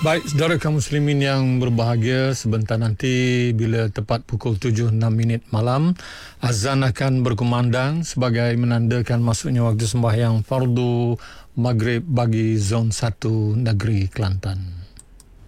Baik, saudara kaum muslimin yang berbahagia, sebentar nanti bila tepat pukul 7.06 malam, azan akan berkumandang sebagai menandakan masuknya waktu sembahyang fardu maghrib bagi zon 1 negeri Kelantan.